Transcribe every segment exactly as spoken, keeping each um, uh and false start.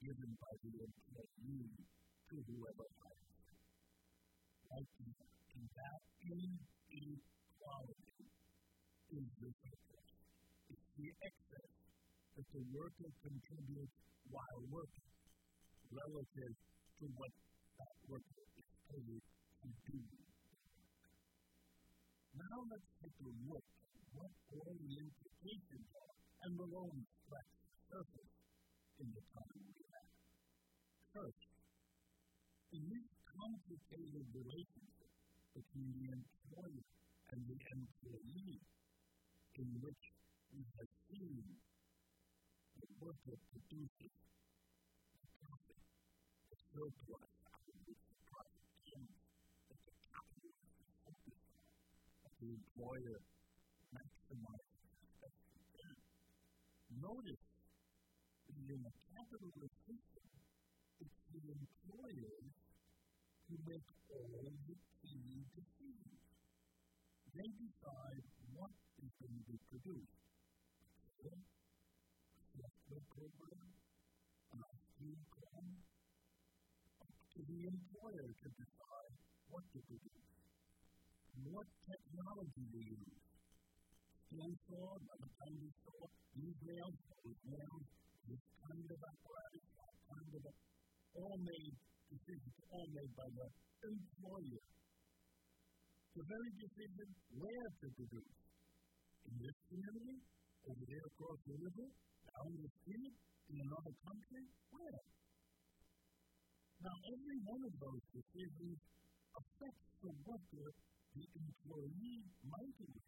given by the employee to whoever hires them. Like in that inequality is the surplus. It's the excess that the worker contributes while working relative to what that worker is paid to do. Now let's take a look at what all the implications are, and we'll only scratch the surface in the time we have. First, in this complicated relationship between the employer and the employee, in which we have seen the worker produces the profit, the surplus out of which the profit comes, that the capitalist is focused on, that the employer maximizes his best return. Notice that in a capitalist system, it's the employers who make all the key decisions. They decide what is going to be produced. A software program, an I T program, up to the employer to decide what to produce, what technology to use. Steel saw, another kind of saw, these nails, those nails, this kind of apparatus, that kind of apparatus. All made decisions, all made by the employer. The very decision where to produce. In this community, over there across the river, down the street, in another country, where? Now, every one of those decisions affects the worker, the employee, mightily.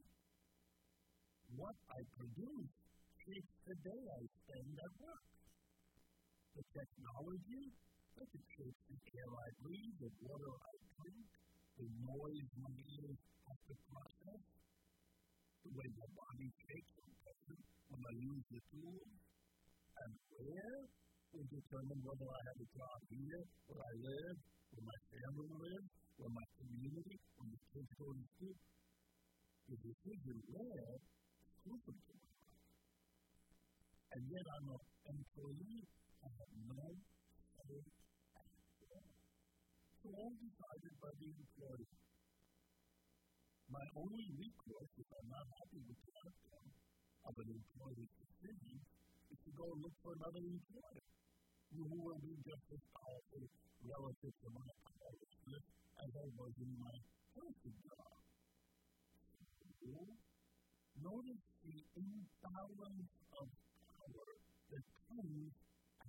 What I produce shapes the day I spend at work. The technology, like it shapes the air I breathe, the water I drink, the noise my ears have to process, the way my body shakes and presses when I use the tools, and where will determine whether I have a job here, where I live, where my family lives, where my community, when the kids go to school. The decision where is crucial to my life. And yet I'm an employee. I have no say at all. So all decided by the employer. My only recourse, if I'm not happy with the outcome of an employer's decision, is to go and look for another employer who will be just as powerful relative to my powerlessness as I was in my first job. So, notice the imbalance of power that comes